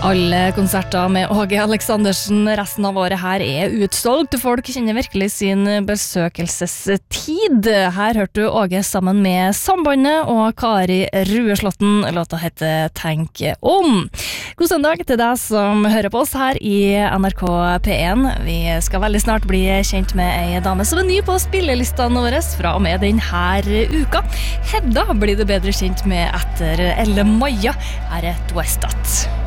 Alle konserter med Åge Aleksandersen resten av året her utsolgt. Folk kjenner virkelig sin besøkelsestid. Her hørte du Åge sammen med Sambandet og Kari Rueslåtten. Låta heter Tenk om. God søndag til deg som hører på oss her i NRK P1. Vi skal veldig snart bli kjent med ei dame som ny på spillelistene våre fra og med denne uka. Hedda blir det bedre kjent med etter Elle Maja. Her Dwestat.